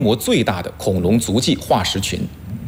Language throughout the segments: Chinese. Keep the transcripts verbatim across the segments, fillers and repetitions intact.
模最大的恐龙足迹化石群。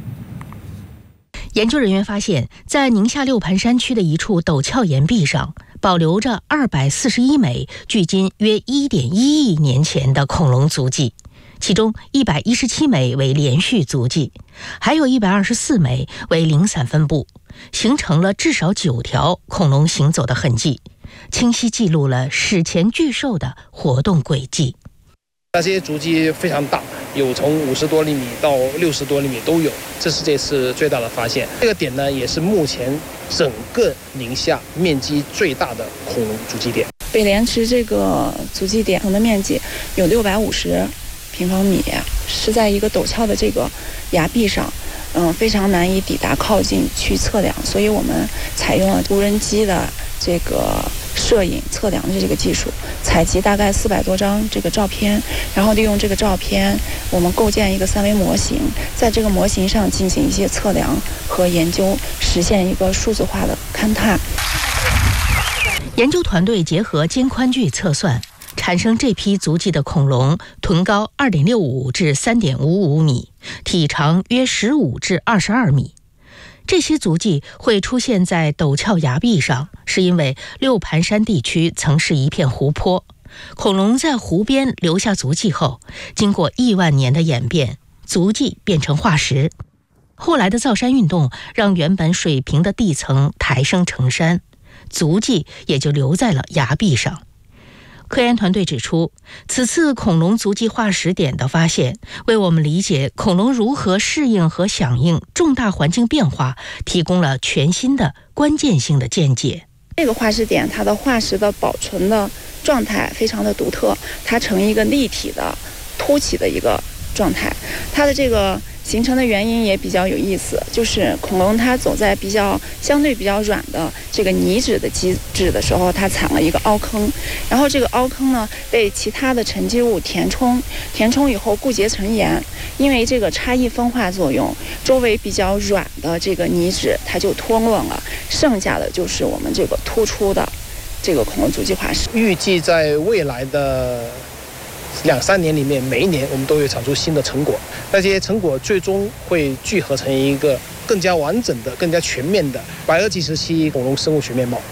研究人员发现，在宁夏六盘山区的一处陡峭岩壁上，保留着二百四十一枚距今约 一点一亿年前的恐龙足迹，其中一百一十七枚为连续足迹，还有一百二十四枚为零散分布，形成了至少九条恐龙行走的痕迹，清晰记录了史前巨兽的活动轨迹。 那这些足迹非常大，有从五十多厘米到六十多厘米都有，这是这次最大的发现。这个点呢，也是目前整个宁夏面积最大的恐龙足迹点。 北莲池这个足迹点的面积有六百五十平方米，是在一个陡峭的这个崖壁上，嗯，非常难以抵达靠近去测量，所以我们采用了无人机的这个摄影测量的这个技术，采集大概四百多张这个照片，然后利用这个照片，我们构建一个三维模型，在这个模型上进行一些测量和研究，实现一个数字化的勘探。 研究团队结合肩宽距测算，产生这批足迹的恐龙臀高 二点六五 至 三点五五 米，体长约十五至二十二米。这些足迹会出现在陡峭崖壁上，是因为六盘山地区曾是一片湖泊，恐龙在湖边留下足迹后，经过亿万年的演变，足迹变成化石。后来的造山运动让原本水平的地层抬升成山，足迹也就留在了崖壁上。科研团队指出，此次恐龙足迹化石点的发现，为我们理解恐龙如何适应和响应重大环境变化提供了全新的关键性的见解。 这个化石点它的化石的保存的状态非常的独特，它呈一个立体的凸起的一个状态，它的这个形成的原因也比较有意思，就是恐龙它走在比较相对比较软的这个泥质的基质的时候，它产了一个凹坑，然后这个凹坑呢被其他的沉积物填充，填充以后固结成岩，因为这个差异分化作用，周围比较软的这个泥质它就脱落了，剩下的就是我们这个突出的这个恐龙足迹化石。 预计在未来的两三年里面，每一年我们都会产出新的成果，那这些成果最终会聚合成一个更加完整的、更加全面的白垩纪时期恐龙生物学面貌。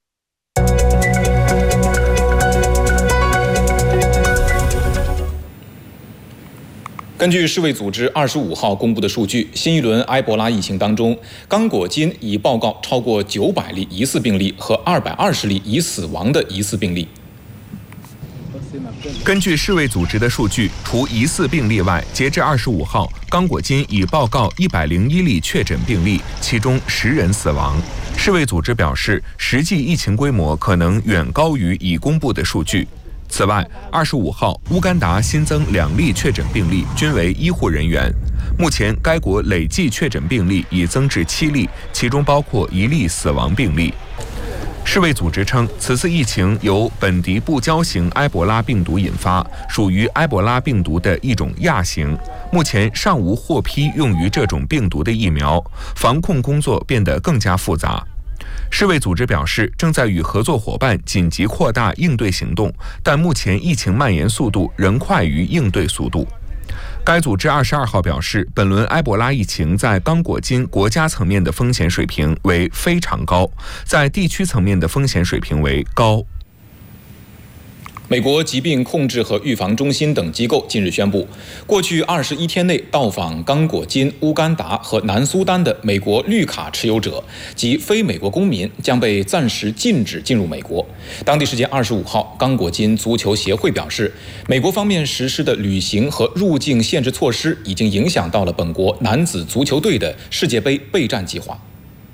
根据世卫组织二十五号公布的数据，新一轮埃博拉疫情当中，刚果金已报告超过九百例疑似病例和二百二十例已死亡的疑似病例。 根据世卫组织的数据，除疑似病例外，截至二十五号，刚果金已报告一百零一例确诊病例，其中十人死亡。世卫组织表示，实际疫情规模可能远高于已公布的数据。此外，二十五号，乌干达新增两例确诊病例，均为医护人员。目前，该国累计确诊病例已增至七例，其中包括一例死亡病例。世卫组织称，此次疫情由本地不交型埃博拉病毒引发，属于埃博拉病毒的一种亚型。目前尚无获批用于这种病毒的疫苗，防控工作变得更加复杂。世卫组织表示，正在与合作伙伴紧急扩大应对行动，但目前疫情蔓延速度仍快于应对速度。该组织二十二号表示，本轮埃博拉疫情在刚果金国家层面的风险水平为非常高，在地区层面的风险水平为高。 美国疾病控制和预防中心等机构近日宣布，过去二十一天内到访刚果金、乌干达和南苏丹的美国绿卡持有者及非美国公民将被暂时禁止进入美国。当地时间二十五号，刚果金足球协会表示，美国方面实施的旅行和入境限制措施已经影响到了本国男子足球队的世界杯备战计划。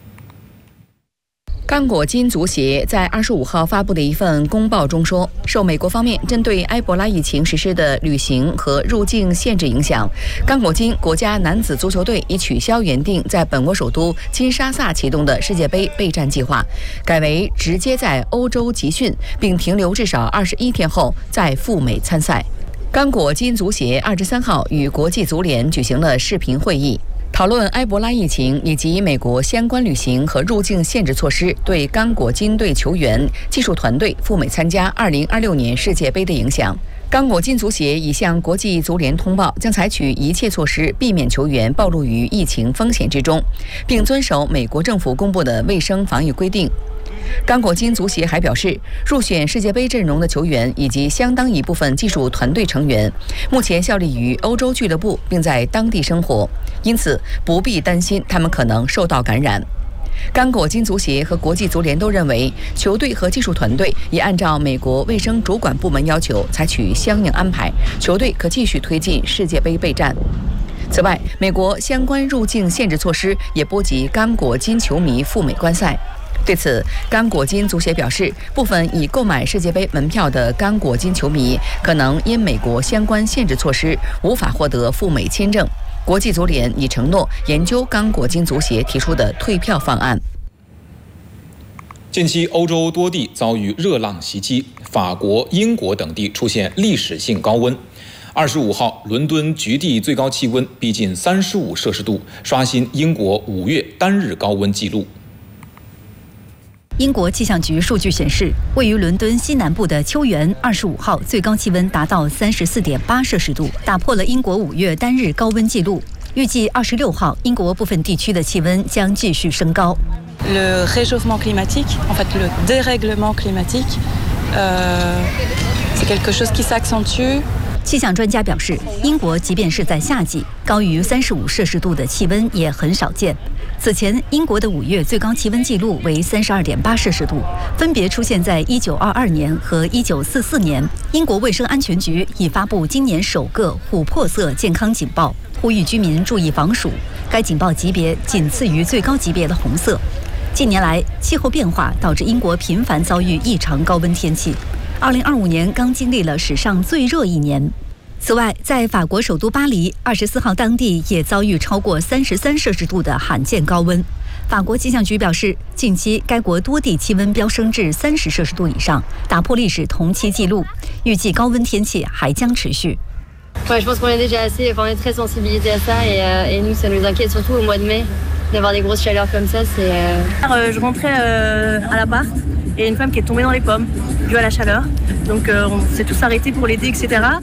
刚果金足协在二十五号发布的一份公报中说，受美国方面针对埃博拉疫情实施的旅行和入境限制影响，刚果金国家男子足球队已取消原定在本国首都金沙萨启动的世界杯备战计划，改为直接在欧洲集训，并停留至少二十一天后再赴美参赛。刚果金足协二十三号与国际足联举行了视频会议，讨论埃博拉疫情以及美国相关旅行和入境限制措施对刚果金队球员、技术团队赴美参加二零二六年世界杯的影响。 刚果金足协已向国际足联通报，将采取一切措施避免球员暴露于疫情风险之中，并遵守美国政府公布的卫生防疫规定。刚果金足协还表示，入选世界杯阵容的球员以及相当一部分技术团队成员目前效力于欧洲俱乐部，并在当地生活，因此不必担心他们可能受到感染。刚果金足协和国际足联都认为，球队和技术团队已按照美国卫生主管部门要求采取相应安排，球队可继续推进世界杯备战。此外，美国相关入境限制措施也波及刚果金球迷赴美观赛。对此，刚果金足协表示，部分已购买世界杯门票的刚果金球迷可能因美国相关限制措施无法获得赴美签证。国际足联已承诺研究刚果金足协提出的退票方案。 近期，欧洲多地遭遇热浪袭击，法国、英国等地出现历史性高温。二十五号，伦敦局地最高气温逼近三十五摄氏度，刷新英国五月单日高温纪录。 英国气象局数据显示，位于伦敦西南部的秋园二十五号最高气温达到三十四点八摄氏度，打破了英国五月单日高温纪录。预计二十六号，英国部分地区的气温将继续升高。 Le réchauffement climatique, en fait le dérèglement climatique, euh, c'est quelque chose qui s'accentue. 气象专家表示，英国即便是在夏季，高于三十五摄氏度的气温也很少见。此前，英国的五月最高气温纪录为三十二点八摄氏度，分别出现在一九二二年和一九四四年。英国卫生安全局已发布今年首个琥珀色健康警报，呼吁居民注意防暑。该警报级别仅次于最高级别的红色。近年来，气候变化导致英国频繁遭遇异常高温天气。二零二五年刚经历了史上最热一年。此外，在法国首都巴黎，二十四号当地也遭遇超过三十三摄氏度的罕见高温。法国气象局表示，近期该国多地气温飙升至三十摄氏度以上，打破历史同期纪录。预计高温天气还将持续。 Ouais, je pense qu'on est déjà assez, enfin, on est très sensibilisé à ça et, euh, et nous, ça nous inquiète surtout au mois de mai, d'avoir des grosses chaleurs comme ça. C'est. Euh... Je rentrais euh, à l'appart et une femme qui est tombée dans les pommes due à la chaleur. Donc euh, on s'est tous arrêtés pour l'aider, et cetera.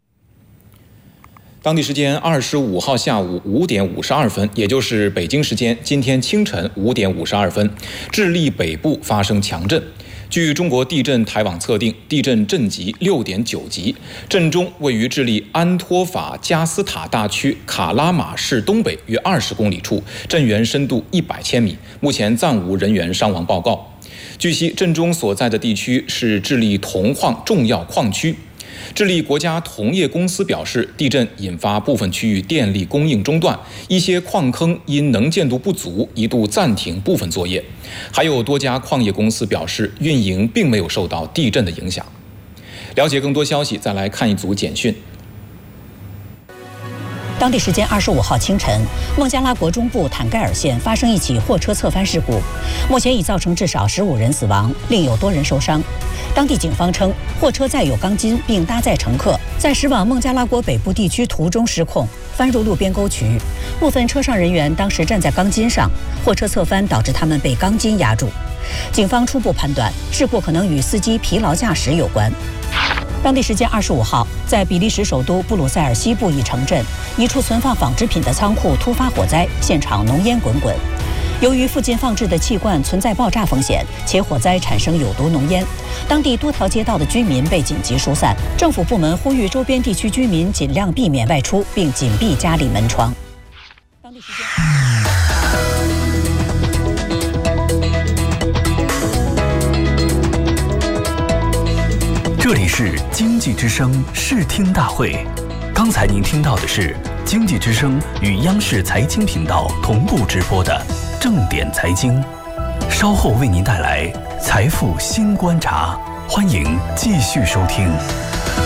当地时间二十五号下午五点五十二分，也就是北京时间今天清晨五点五十二分，智利北部发生强震。据中国地震台网测定，地震震级六点九级，震中位于智利安托法加斯塔大区卡拉马市东北约二十公里处，震源深度一百千米，目前暂无人员伤亡报告。据悉，震中所在的地区是智利铜矿重要矿区。智利国家铜业公司表示，地震引发部分区域电力供应中断，一些矿坑因能见度不足一度暂停部分作业。还有多家矿业公司表示，运营并没有受到地震的影响。了解更多消息，再来看一组简讯。 当地时间二十五号清晨，孟加拉国中部坦盖尔县发生一起货车侧翻事故，目前已造成至少十五人死亡，另有多人受伤。当地警方称，货车载有钢筋并搭载乘客，在驶往孟加拉国北部地区途中失控，翻入路边沟渠。部分车上人员当时站在钢筋上，货车侧翻导致他们被钢筋压住。警方初步判断，事故可能与司机疲劳驾驶有关。当地时间二十五号，在比利时首都布鲁塞尔西部一城镇，一处存放纺织品的仓库突发火灾，现场浓烟滚滚。由于附近放置的气罐存在爆炸风险，且火灾产生有毒浓烟，当地多条街道的居民被紧急疏散。政府部门呼吁周边地区居民尽量避免外出，并紧闭家里门窗。当地时间。 这里是经济之声视听大会，刚才您听到的是经济之声与央视财经频道同步直播的正点财经，稍后为您带来财富新观察，欢迎继续收听。